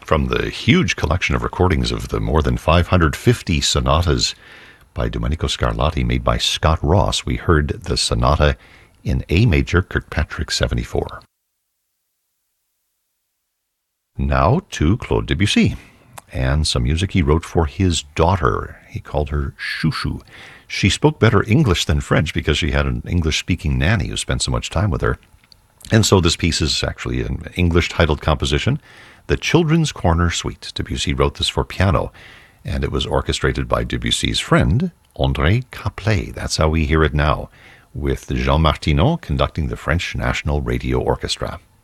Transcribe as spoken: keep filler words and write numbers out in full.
From the huge collection of recordings of the more than five hundred fifty sonatas by Domenico Scarlatti made by Scott Ross, we heard the sonata in A major, Kirkpatrick seventy-four. Now to Claude Debussy and some music he wrote for his daughter. He called her Chouchou. She spoke better English than French because she had an English-speaking nanny who spent so much time with her. And so this piece is actually an English-titled composition, The Children's Corner Suite. Debussy wrote this for piano, and it was orchestrated by Debussy's friend, André Caplet. That's how we hear it now, with Jean Martineau conducting the French National Radio Orchestra.